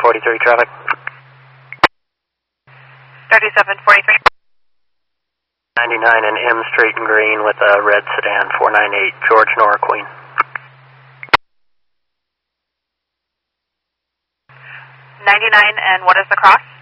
3743 traffic. 3743. 99 and M Street and Green with a red sedan, 498 George Nora Queen. 99 and what is the cross?